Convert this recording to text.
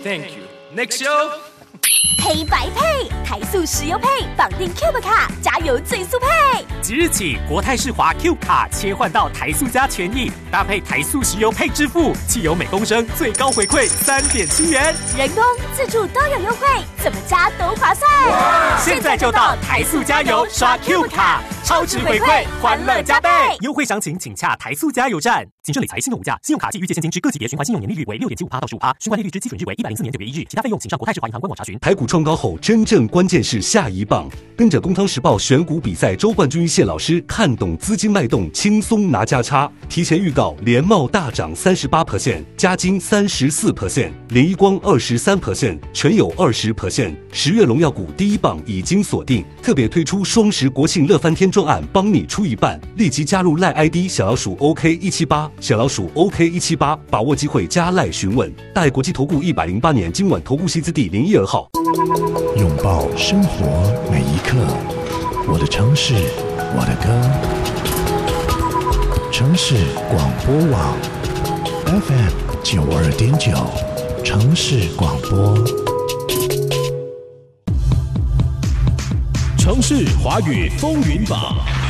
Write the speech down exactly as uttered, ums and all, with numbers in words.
Thank you. Next show. 黑白配，台塑石油配，绑定 Cube 卡，加油最速配。 即日起，国泰世华 Cube 卡切换到台塑加权益，搭配台塑石油配支付，汽油每公升最高回馈三点七元， 人工、自助都有优惠，怎么加都划算。 现在就到台塑加油刷 Cube 卡，超值回馈，欢乐加倍。优惠详情请洽台塑加油站。谨慎理财，信用无价，信用卡及预借现金之各级别循环信用年利率为六点七五趴到十五趴，循环利率之基准日为一百零四年九月一日，其他费用请上国泰世华银行官网查询。 台股创高后，真正关键是下一棒。跟着《工商时报》选股比赛周冠军谢老师，看懂资金脉动，轻松拿价差。提前预告，联茂大涨三十八 percent， 嘉金三十四 percent， 联一光二十三 percent， 全有二十 percent。十月荣耀股第一棒已经锁定，特别推出双十国庆乐翻天专案，帮你出一半。立即加入赖 I D 小老鼠 O K 一七八， 小老鼠 O K 一七八，把握机会加赖询问。大爱国际投顾一百零八年金管投顾新字第零一二号。 拥抱生活每一刻，我的城市，我的歌。城市广播网 F M 九二点九，城市广播。 城市华语风云榜。